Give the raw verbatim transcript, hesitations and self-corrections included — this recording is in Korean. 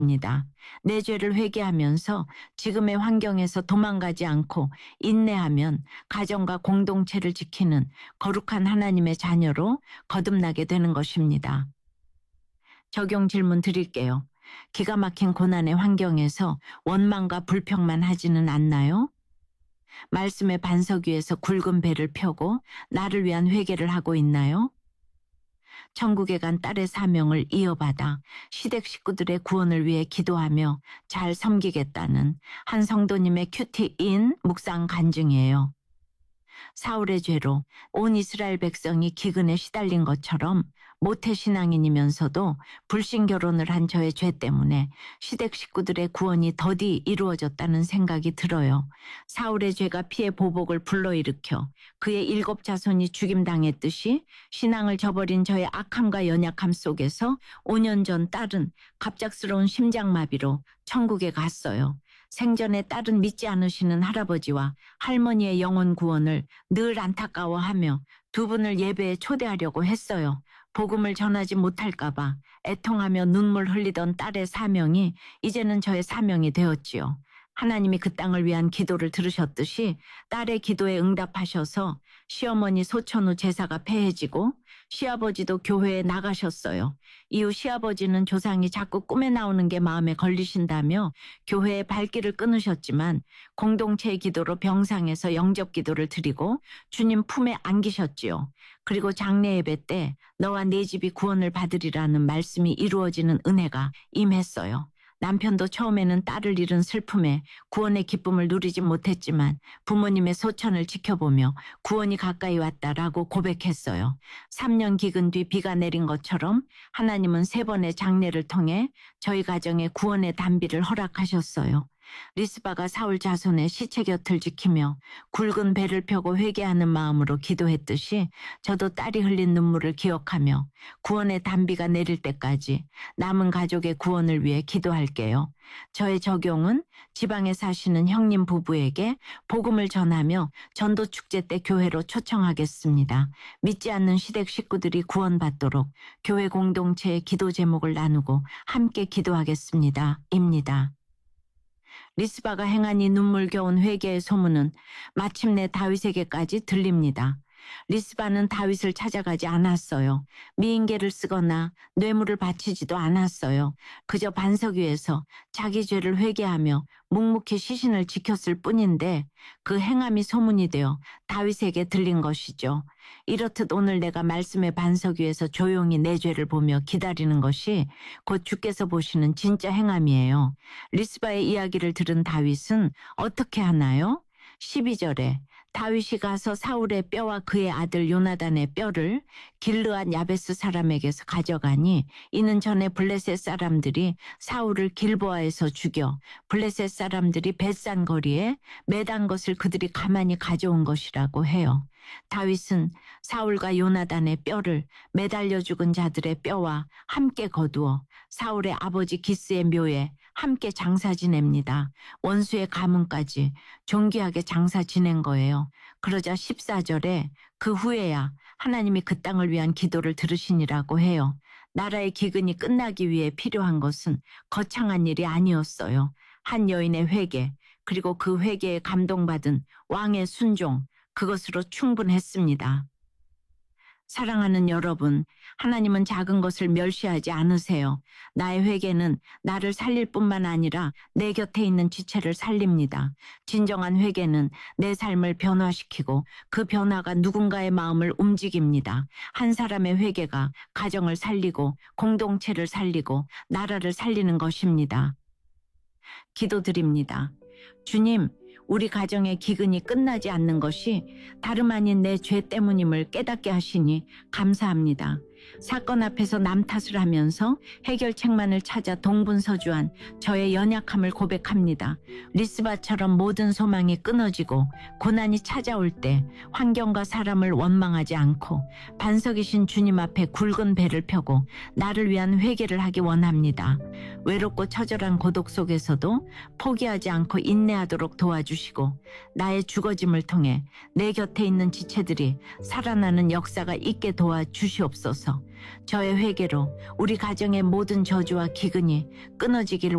입니다. 내 죄를 회개하면서 지금의 환경에서 도망가지 않고 인내하면 가정과 공동체를 지키는 거룩한 하나님의 자녀로 거듭나게 되는 것입니다. 적용 질문 드릴게요. 기가 막힌 고난의 환경에서 원망과 불평만 하지는 않나요? 말씀의 반석 위에서 굵은 배를 펴고 나를 위한 회개를 하고 있나요? 천국에 간 딸의 사명을 이어받아 시댁 식구들의 구원을 위해 기도하며 잘 섬기겠다는 한 성도님의 큐티인 묵상 간증이에요. 사울의 죄로 온 이스라엘 백성이 기근에 시달린 것처럼 모태신앙인이면서도 불신 결혼을 한 저의 죄 때문에 시댁 식구들의 구원이 더디 이루어졌다는 생각이 들어요. 사울의 죄가 피해 보복을 불러일으켜 그의 일곱 자손이 죽임당했듯이 신앙을 저버린 저의 악함과 연약함 속에서 오 년 전 딸은 갑작스러운 심장마비로 천국에 갔어요. 생전에 딸은 믿지 않으시는 할아버지와 할머니의 영혼 구원을 늘 안타까워하며 두 분을 예배에 초대하려고 했어요. 복음을 전하지 못할까 봐 애통하며 눈물 흘리던 딸의 사명이 이제는 저의 사명이 되었지요. 하나님이 그 땅을 위한 기도를 들으셨듯이 딸의 기도에 응답하셔서 시어머니 소천 후 제사가 폐해지고 시아버지도 교회에 나가셨어요. 이후 시아버지는 조상이 자꾸 꿈에 나오는 게 마음에 걸리신다며 교회의 발길을 끊으셨지만 공동체의 기도로 병상에서 영접 기도를 드리고 주님 품에 안기셨지요. 그리고 장례 예배 때 너와 네 집이 구원을 받으리라는 말씀이 이루어지는 은혜가 임했어요. 남편도 처음에는 딸을 잃은 슬픔에 구원의 기쁨을 누리지 못했지만 부모님의 소천을 지켜보며 구원이 가까이 왔다라고 고백했어요. 삼 년 기근 뒤 비가 내린 것처럼 하나님은 세 번의 장례를 통해 저희 가정에 구원의 단비를 허락하셨어요. 리스바가 사울 자손의 시체 곁을 지키며 굵은 배를 펴고 회개하는 마음으로 기도했듯이 저도 딸이 흘린 눈물을 기억하며 구원의 단비가 내릴 때까지 남은 가족의 구원을 위해 기도할게요. 저의 적용은 지방에 사시는 형님 부부에게 복음을 전하며 전도 축제 때 교회로 초청하겠습니다. 믿지 않는 시댁 식구들이 구원받도록 교회 공동체의 기도 제목을 나누고 함께 기도하겠습니다. 입니다. 리스바가 행한 이 눈물겨운 회개의 소문은 마침내 다윗에게까지 들립니다. 리스바는 다윗을 찾아가지 않았어요. 미인계를 쓰거나 뇌물을 바치지도 않았어요. 그저 반석 위에서 자기 죄를 회개하며 묵묵히 시신을 지켰을 뿐인데 그 행함이 소문이 되어 다윗에게 들린 것이죠. 이렇듯 오늘 내가 말씀의 반석 위에서 조용히 내 죄를 보며 기다리는 것이 곧 주께서 보시는 진짜 행함이에요. 리스바의 이야기를 들은 다윗은 어떻게 하나요? 십이 절에 다윗이 가서 사울의 뼈와 그의 아들 요나단의 뼈를 길르앗 야베스 사람에게서 가져가니 이는 전에 블레셋 사람들이 사울을 길보아에서 죽여 블레셋 사람들이 벳산 거리에 매단 것을 그들이 가만히 가져온 것이라고 해요. 다윗은 사울과 요나단의 뼈를 매달려 죽은 자들의 뼈와 함께 거두어 사울의 아버지 기스의 묘에 함께 장사 지냅니다. 원수의 가문까지 존귀하게 장사 지낸 거예요. 그러자 십사 절에 그 후에야 하나님이 그 땅을 위한 기도를 들으시니라고 해요. 나라의 기근이 끝나기 위해 필요한 것은 거창한 일이 아니었어요. 한 여인의 회개, 그리고 그 회개에 감동받은 왕의 순종, 그것으로 충분했습니다. 사랑하는 여러분, 하나님은 작은 것을 멸시하지 않으세요. 나의 회개는 나를 살릴 뿐만 아니라 내 곁에 있는 지체를 살립니다. 진정한 회개는 내 삶을 변화시키고 그 변화가 누군가의 마음을 움직입니다. 한 사람의 회개가 가정을 살리고 공동체를 살리고 나라를 살리는 것입니다. 기도드립니다. 주님, 우리 가정의 기근이 끝나지 않는 것이 다름 아닌 내 죄 때문임을 깨닫게 하시니 감사합니다. 사건 앞에서 남 탓을 하면서 해결책만을 찾아 동분서주한 저의 연약함을 고백합니다. 리스바처럼 모든 소망이 끊어지고 고난이 찾아올 때 환경과 사람을 원망하지 않고 반석이신 주님 앞에 굵은 배를 펴고 나를 위한 회개를 하기 원합니다. 외롭고 처절한 고독 속에서도 포기하지 않고 인내하도록 도와주시고 나의 죽어짐을 통해 내 곁에 있는 지체들이 살아나는 역사가 있게 도와주시옵소서. 주옵소서. 저의 회개로 우리 가정의 모든 저주와 기근이 끊어지기를